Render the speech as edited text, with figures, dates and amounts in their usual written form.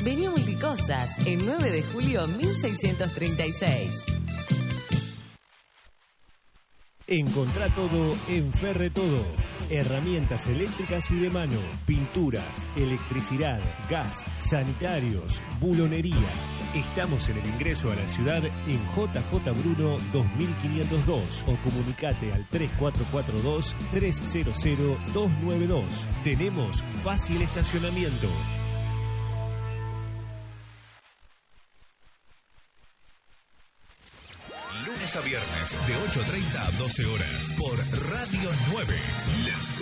Vení a Multicosas, en 9 de julio 1636. Encontrá todo en Ferretodo. Herramientas eléctricas y de mano, pinturas, electricidad, gas, sanitarios, bulonería. Estamos en el ingreso a la ciudad en JJ Bruno 2502 o comunicate al 3442-300-292. Tenemos fácil estacionamiento. Lunes a viernes de 8:30 a 12 horas por Radio 9.